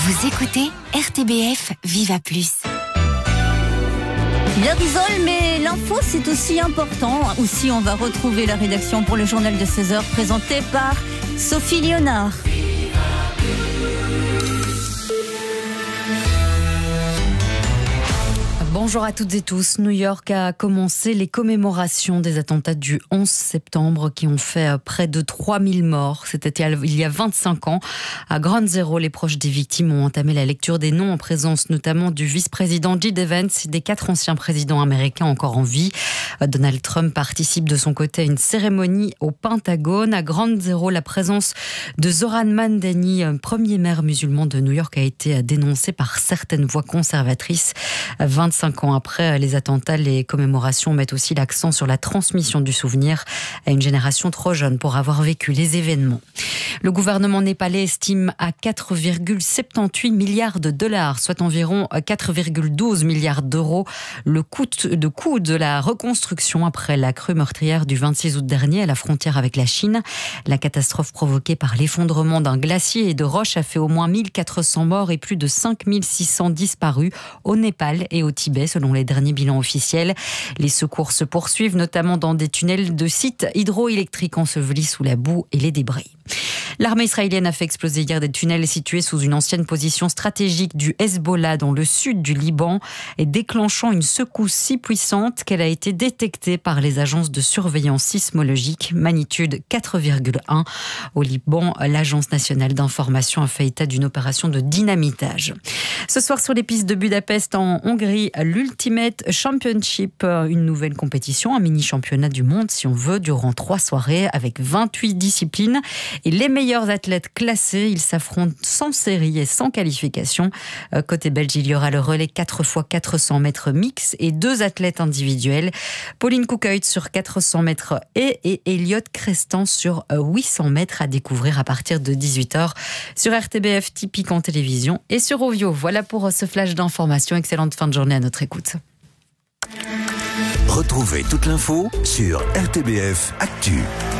Vous écoutez RTBF Viva Plus. Bien Risol, mais l'info c'est aussi important. Aussi, on va retrouver la rédaction pour le journal de 16h présenté par Sophie Léonard. Bonjour à toutes et tous. New York a commencé les commémorations des attentats du 11 septembre qui ont fait près de 3000 morts. C'était il y a 25 ans. À Ground Zero, les proches des victimes ont entamé la lecture des noms en présence notamment du vice-président J.D. Vance et des 4 anciens présidents américains encore en vie. Donald Trump participe de son côté à une cérémonie au Pentagone. À Ground Zero, la présence de Zohran Mamdani, premier maire musulman de New York, a été dénoncée par certaines voix conservatrices. 25 ans après les attentats, les commémorations mettent aussi l'accent sur la transmission du souvenir à une génération trop jeune pour avoir vécu les événements. Le gouvernement népalais estime à 4,78 milliards de dollars, soit environ 4,12 milliards d'euros, le coût de la reconstruction après la crue meurtrière du 26 août dernier à la frontière avec la Chine. La catastrophe provoquée par l'effondrement d'un glacier et de roches a fait au moins 1400 morts et plus de 5600 disparus au Népal et au Tibet, selon les derniers bilans officiels. Les secours se poursuivent, notamment dans des tunnels de sites hydroélectriques ensevelis sous la boue et les débris. L'armée israélienne a fait exploser hier des tunnels situés sous une ancienne position stratégique du Hezbollah dans le sud du Liban, et déclenchant une secousse si puissante qu'elle a été détectée par les agences de surveillance sismologique, magnitude 4,1. Au Liban, l'Agence nationale d'information a fait état d'une opération de dynamitage. Ce soir sur les pistes de Budapest en Hongrie, l'Ultimate Championship, une nouvelle compétition, un mini-championnat du monde si on veut, durant 3 soirées avec 28 disciplines. Et les meilleurs athlètes classés, ils s'affrontent sans série et sans qualification. Côté belge, il y aura le relais 4x400 mètres mix et 2 athlètes individuels. Pauline Coucœut sur 400 mètres et Elliot Crestan sur 800 mètres à découvrir à partir de 18h sur RTBF Typique en télévision et sur Ovio. Voilà pour ce flash d'information. Excellente fin de journée à notre écoute. Retrouvez toute l'info sur RTBF Actu.